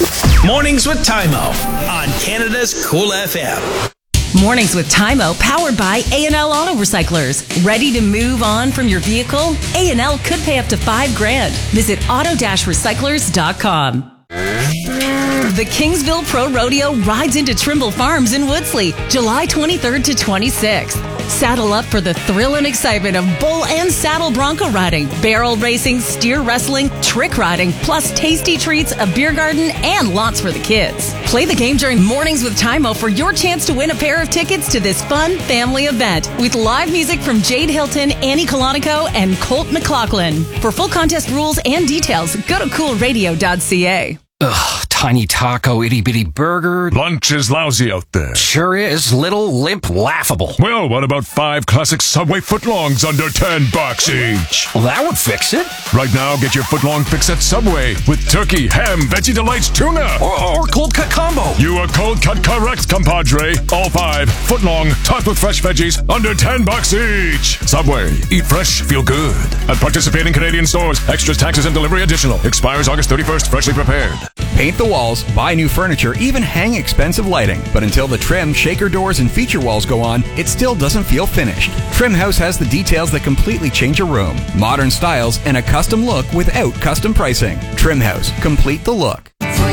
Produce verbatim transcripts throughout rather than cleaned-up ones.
Mornings with Tymo on Canada's Cool F M. Mornings with Tymo, powered by A and L Auto Recyclers. Ready to move on from your vehicle? A and L could pay up to five grand. Visit auto dash recyclers dot com. The Kingsville Pro Rodeo rides into Trimble Farms in Woodsley, July twenty-third to twenty-sixth. Saddle up for the thrill and excitement of bull and saddle bronco riding, barrel racing, steer wrestling, trick riding, plus tasty treats, a beer garden, and lots for the kids. Play the game during Mornings with Tymo for your chance to win a pair of tickets to this fun family event with live music from Jade Hilton, Annie Colonico, and Colt McLaughlin. For full contest rules and details, go to cool radio dot c a. Ugh, tiny taco, itty bitty burger. Lunch is lousy out there. Sure is. Little, limp, laughable. Well, what about five classic Subway footlongs under ten bucks each? Well, that would fix it. Right now, get your footlong fix at Subway with turkey, ham, veggie delights, tuna. Or, or cold cut combo. You are cold cut correct, compadre. All five footlong, topped with fresh veggies, under ten bucks each. Subway. Eat fresh, feel good. At participating Canadian stores. Extras, taxes, and delivery additional. Expires August thirty-first. Freshly prepared. Paint the walls, buy new furniture, even hang expensive lighting. But until the trim, shaker doors, and feature walls go on, it still doesn't feel finished. Trim House has the details that completely change a room. Modern styles and a custom look without custom pricing. Trim House. Complete the look.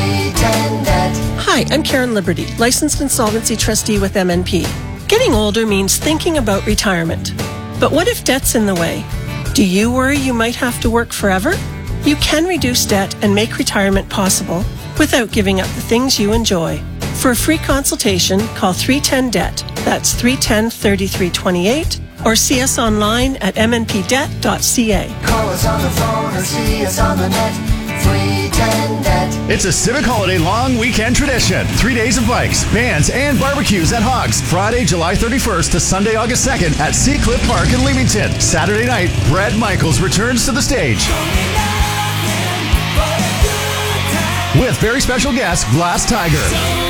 Hi, I'm Karen Liberty, licensed insolvency trustee with M N P. Getting older means thinking about retirement. But what if debt's in the way? Do you worry you might have to work forever? You can reduce debt and make retirement possible without giving up the things you enjoy. For a free consultation, call three one zero D E B T. That's three one zero, three three two eight or see us online at m n p debt dot c a. Call us on the phone or see us on the net. three one zero D E B T. It's a Civic Holiday long weekend tradition. Three days of bikes, bands, and barbecues at Hogs. Friday, July thirty-first to Sunday, August second at Seacliff Park in Leamington. Saturday night, Brad Michaels returns to the stage with very special guest, Glass Tiger.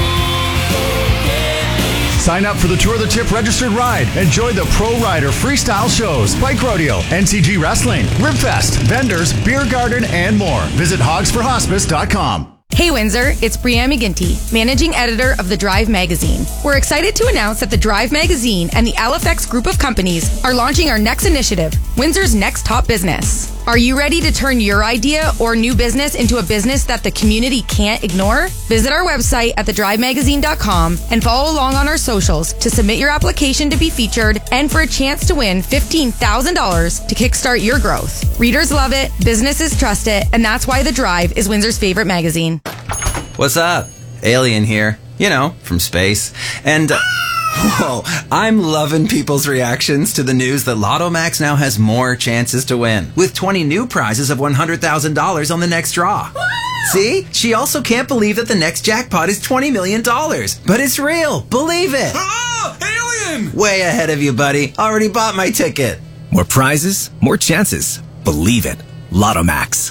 Sign up for the Tour the Tip registered ride. Enjoy the Pro Rider freestyle shows, bike rodeo, N C G wrestling, Ribfest, vendors, beer garden, and more. Visit hogs for hospice dot com. Hey Windsor, it's Brianne McGinty, managing editor of The Drive magazine. We're excited to announce that The Drive magazine and the L F X group of companies are launching our next initiative, Windsor's Next Top Business. Are you ready to turn your idea or new business into a business that the community can't ignore? Visit our website at the drive magazine dot com and follow along on our socials to submit your application to be featured and for a chance to win fifteen thousand dollars to kickstart your growth. Readers love it, businesses trust it, and that's why The Drive is Windsor's favorite magazine. What's up? Alien here. You know, from space. And... Uh, Whoa, I'm loving people's reactions to the news that Lotto Max now has more chances to win, with twenty new prizes of one hundred thousand dollars on the next draw. See? She also can't believe that the next jackpot is twenty million dollars. But it's real. Believe it. Ah, alien! Way ahead of you, buddy. Already bought my ticket. More prizes, more chances. Believe it. Lotto Max.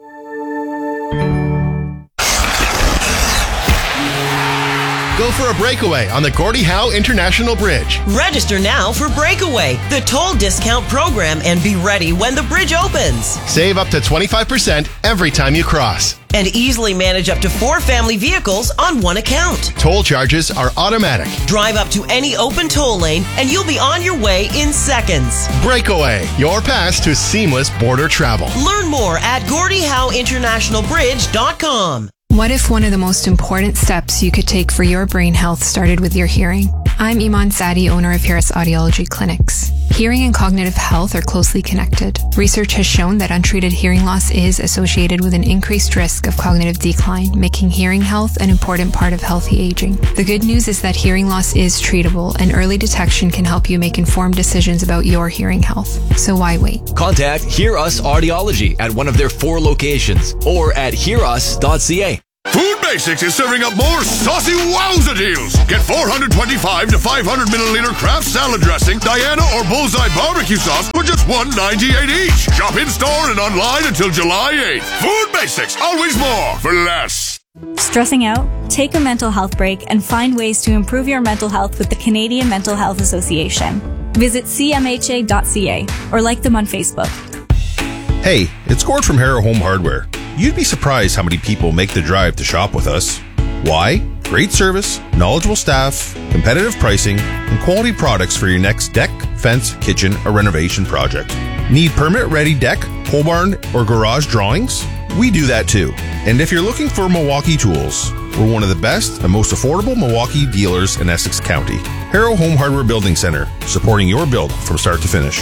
Go for a breakaway on the Gordie Howe International Bridge. Register now for Breakaway, the toll discount program, and be ready when the bridge opens. Save up to twenty-five percent every time you cross. And easily manage up to four family vehicles on one account. Toll charges are automatic. Drive up to any open toll lane and you'll be on your way in seconds. Breakaway, your pass to seamless border travel. Learn more at gordie howe international bridge dot com. What if one of the most important steps you could take for your brain health started with your hearing? I'm Iman Sadi, owner of Harris Audiology Clinics. Hearing and cognitive health are closely connected. Research has shown that untreated hearing loss is associated with an increased risk of cognitive decline, making hearing health an important part of healthy aging. The good news is that hearing loss is treatable, and early detection can help you make informed decisions about your hearing health. So why wait? Contact Hear Us Audiology at one of their four locations or at hear us dot c a. Food Basics is serving up more saucy wowza deals. Get four hundred twenty-five to five hundred milliliter Kraft salad dressing, Diana or Bullseye barbecue sauce for just one ninety-eight each. Shop in store and online until July eighth. Food Basics, always more for less. Stressing out? Take a mental health break and find ways to improve your mental health with the Canadian Mental Health Association. Visit c m h a dot c a or like them on Facebook. Hey, it's Gord from Harrow Home Hardware. You'd be surprised how many people make the drive to shop with us. Why? Great service, knowledgeable staff, competitive pricing, and quality products for your next deck, fence, kitchen, or renovation project. Need permit-ready deck, pole barn, or garage drawings? We do that too. And if you're looking for Milwaukee tools, we're one of the best and most affordable Milwaukee dealers in Essex County. Harrow Home Hardware Building Center, supporting your build from start to finish.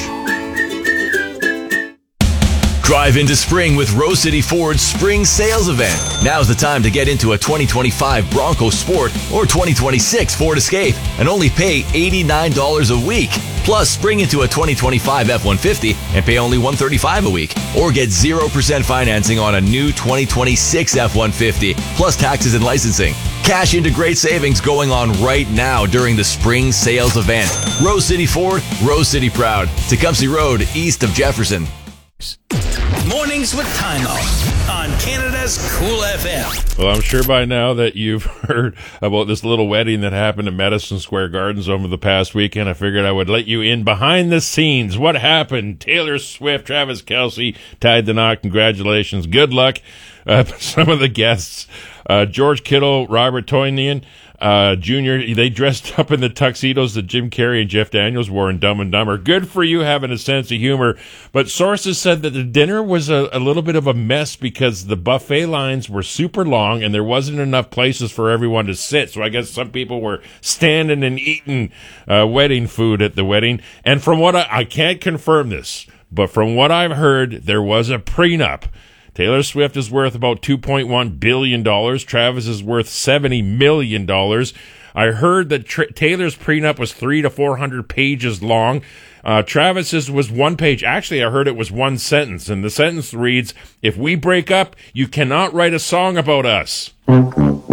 Drive into spring with Rose City Ford's spring sales event. Now's the time to get into a twenty twenty-five Bronco Sport or twenty twenty-six Ford Escape and only pay eighty-nine dollars a week. Plus, spring into a twenty twenty-five F one fifty and pay only one hundred thirty-five dollars a week. Or get zero percent financing on a new twenty twenty-six F one fifty, plus taxes and licensing. Cash into great savings going on right now during the spring sales event. Rose City Ford, Rose City proud. Tecumseh Road, east of Jefferson. Mornings with Time-O on Canada's Cool F M. Well, I'm sure by now that you've heard about this little wedding that happened at Madison Square Gardens over the past weekend. I figured I would let you in behind the scenes. What happened? Taylor Swift, Travis Kelce tied the knot. Congratulations. Good luck. Uh, some of the guests, uh, George Kittle, Robert Toynian, uh, Junior, they dressed up in the tuxedos that Jim Carrey and Jeff Daniels wore in Dumb and Dumber. Good for you having a sense of humor. But sources said that the dinner was a, a little bit of a mess because the buffet lines were super long and there wasn't enough places for everyone to sit. So I guess some people were standing and eating uh, wedding food at the wedding. And from what I, I can't confirm this, but from what I've heard, there was a prenup. Taylor Swift is worth about two point one billion dollars. Travis is worth seventy million dollars. I heard that Tra- Taylor's prenup was three to four hundred pages long. Uh, Travis's was one page. Actually, I heard it was one sentence, and the sentence reads, "If we break up, you cannot write a song about us."